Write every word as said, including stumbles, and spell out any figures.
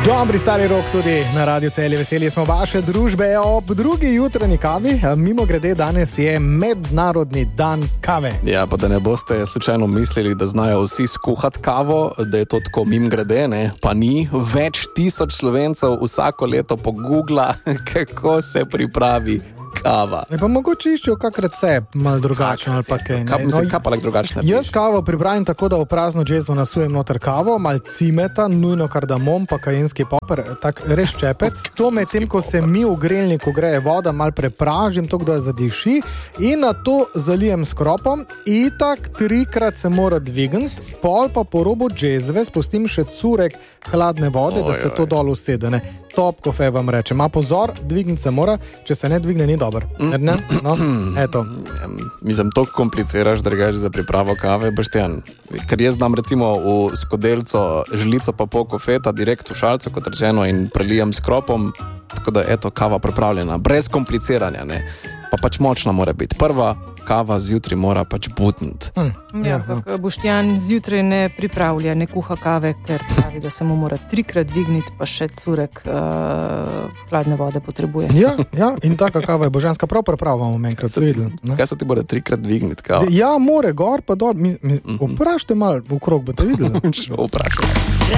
Dobri stari rok tudi na Radio Celje. Veseli smo vaše družbe ob drugi jutranji kavi. Mimo grede, danes je mednarodni dan kave. Ja, pa da ne boste slučajno mislili, da znajo vsi skuhati kavo, da je to tako mimo grede, ne? Pa ni. Več tisoč Slovencev vsako leto pogoogla, kako se pripravi kava. Ne, pa mogoče iščejo kak recept, malo drugačno ali pa kaj. Kaj, mislim, kaj pa lak drugačno? Jaz kavo pripravim tako, da v prazno džezvo nasujem noter kavo, malo cimeta, nujno kardamom, pa kajenski poper, tak res čepec. To med tem, ko se mi v grelniku greje voda, malo prepražim, tako da zadiši in na to zalijem s kropom. Itak trikrat se mora dvigniti, pol pa po robu džezve spustim še curek hladne vode, oj, da se oj. to dol usede. Ne? Top kofe vam reče. Ma pozor, dvigniti se mora, če se ne dvigne, ni dober. Ne? No, eto. Mislim, to kompliciraš, drugače za pripravo kave, Boštjan. Ker jaz dam recimo v skodelco žlico pa pol kofeta, direkt v šalco, kot rečeno, in prelijem s kropom, tako da eto, kava pripravljena, brez kompliciranja, ne. Pa pač močna mora biti. Prva kava zjutraj mora pač butniti. Hm. Ja, ja, Boštjan zjutraj ne pripravlja, ne kuha kave, ker pravi, da se mu mora trikrat dvigniti, pa še curek uh, hladne vode potrebuje. Ja, ja, in taka kava je božanska, prav pripravljamo enkrat, ste videli. Ne? Kaj se ti mora trikrat dvigniti kava? Ja, more, gor pa dol. Mi, mi, vprašajte malo v krog, boste videli. Vprašajte.